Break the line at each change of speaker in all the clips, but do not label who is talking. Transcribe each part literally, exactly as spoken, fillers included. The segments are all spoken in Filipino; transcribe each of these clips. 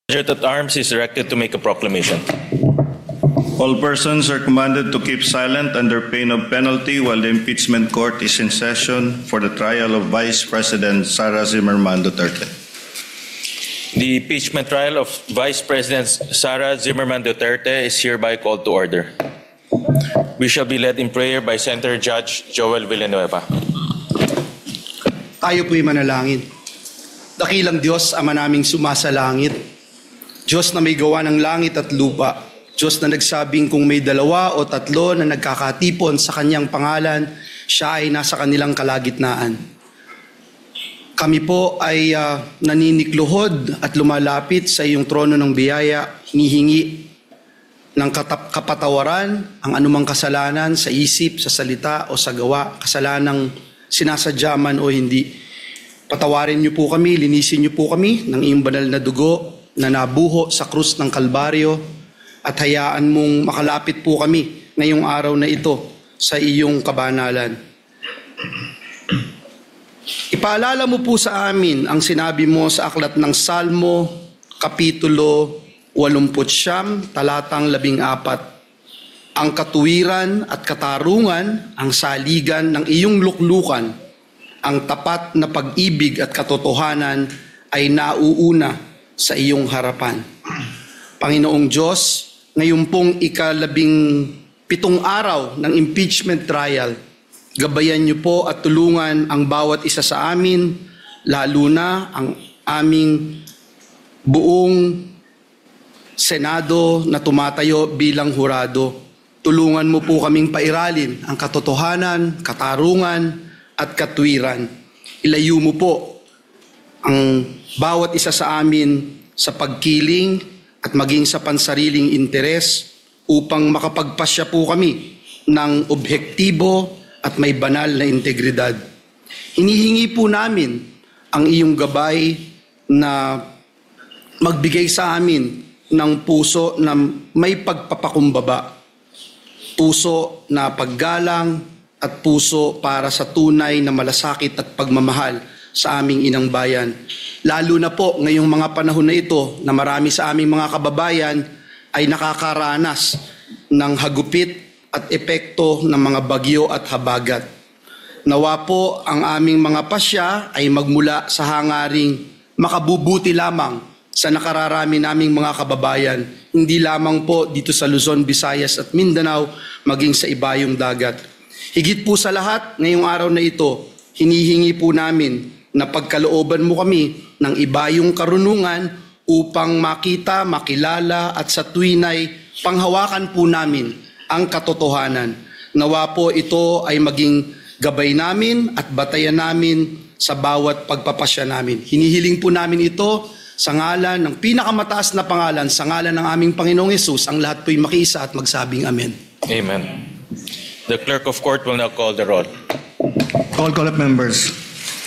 Sergeant at Arms is directed to make a proclamation.
All persons are commanded to keep silent under pain of penalty while the impeachment court is in session for the trial of Vice President Sara Zimmerman Duterte.
The impeachment trial of Vice President Sara Zimmerman Duterte is hereby called to order. We shall be led in prayer by Senator Judge Joel Villanueva.
Tayo po'y manalangin. Dakilang Diyos, Ama naming sumasalangit. Diyos na may gawa ng langit at lupa. Diyos na nagsabing kung may dalawa o tatlo na nagkakatipon sa kanyang pangalan, siya ay nasa kanilang kalagitnaan. Kami po ay uh, naninikluhod at lumalapit sa iyong trono ng biyaya, hinihingi ng katap- kapatawaran ang anumang kasalanan sa isip, sa salita o sa gawa, kasalanang sinasadya man o hindi. Patawarin niyo po kami, linisin niyo po kami ng iyong banal na dugo na nabuho sa krus ng Kalbaryo, at hayaan mong makalapit po kami ngayong araw na ito sa iyong kabanalan. Ipaalala mo po sa amin ang sinabi mo sa aklat ng Salmo, Kapitulo walumput siyam, talatang labing apat. Ang katuwiran at katarungan, ang saligan ng iyong luklukan, ang tapat na pag-ibig at katotohanan ay nauuna sa iyong harapan. Panginoong Diyos, ngayon pong ikalabing pitong araw ng impeachment trial, gabayan niyo po at tulungan ang bawat isa sa amin, lalo na ang aming buong Senado na tumatayo bilang hurado. Tulungan mo po kaming pairalin ang katotohanan, katarungan at katwiran. Ilayo mo po ang bawat isa sa amin sa pagkiling at maging sa pansariling interes upang makapagpasya po kami ng objektibo at may banal na integridad. Hinihingi po namin ang iyong gabay na magbigay sa amin ng puso na may pagpapakumbaba, puso na paggalang at puso para sa tunay na malasakit at pagmamahal sa aming inang bayan. Lalo na po ngayong mga panahon na ito na marami sa aming mga kababayan ay nakakaranas ng hagupit at epekto ng mga bagyo at habagat. Nawa po ang aming mga pasya ay magmula sa hangaring makabubuti lamang sa nakararami naming mga kababayan, hindi lamang po dito sa Luzon, Visayas at Mindanao, maging sa ibayong dagat. Higit po sa lahat, ngayong araw na ito, hinihingi po namin na pagkalooban mo kami ng ibayong karunungan upang makita, makilala at sa tuwinay panghawakan po namin ang katotohanan. Nawa po ito ay maging gabay namin at batayan namin sa bawat pagpapasya namin. Hinihiling po namin ito sa ngalan ng pinakamataas na pangalan, sa ngalan ng aming Panginoong Hesus, ang lahat po'y makiisa at magsabing Amen.
Amen. The clerk of court will now call the roll.
Call call of members.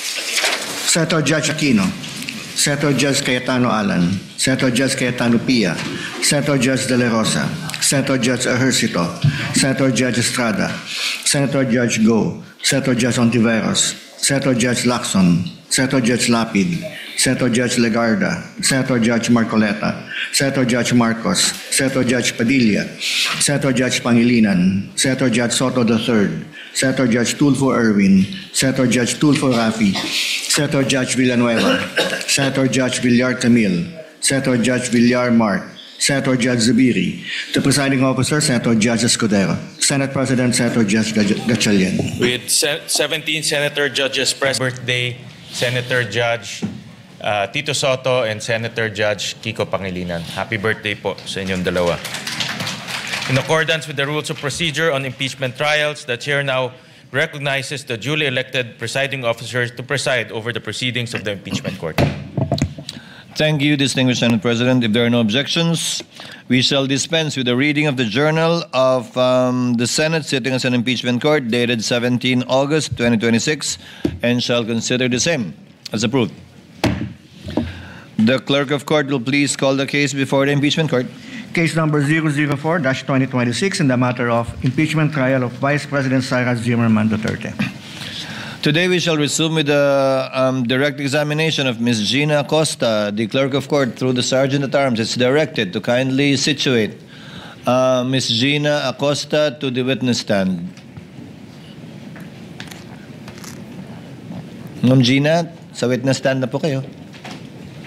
Senator Judge Aquino, Senator Judge Cayetano Alan, Senator Judge Cayetano Pia, Senator Judge De La Rosa, Senator Judge Ejercito, Senator Judge Estrada, Senator Judge Go, Senator Judge Ontiveros, Senator Judge Lacson, Senator Judge Lapid, Senator Judge Legarda, Senator Judge Marcoleta, Senator Judge Marcos, Senator Judge Padilla, Senator Judge Pangilinan, Senator Judge Soto the third, Senator Judge Tulfo Erwin, Senator Judge Tulfo Rafi, Senator Judge Villanueva, Senator Judge Villar Tamil, Senator Judge Villar Mark, Senator Judge Zubiri, the presiding officer, Senator Judge Escudero, Senate President, Senator Judge Gatchalian.
With se- seventeen Senator Judges present, birthday, Senator Judge uh, Tito Soto and Senator Judge Kiko Pangilinan. Happy birthday po sa inyong dalawa. In accordance with the rules of procedure on impeachment trials, the chair now recognizes the duly elected presiding officers to preside over the proceedings of the impeachment court.
Thank you, distinguished Senate President. If there are no objections, we shall dispense with the reading of the journal of um, the Senate sitting as an impeachment court dated seventeenth August twenty twenty-six and shall consider the same as approved. The clerk of court will please call the case before the impeachment court.
Case number zero zero four dash twenty twenty-six in the matter of impeachment trial of Vice President Sara Zimmerman Duterte.
Today we shall resume with the um, direct examination of Miss Gina Acosta, the clerk of court, through the sergeant at arms. It's directed to kindly situate uh, Miss Gina Acosta to the witness stand. Ma'am Gina, sa witness stand na po kayo.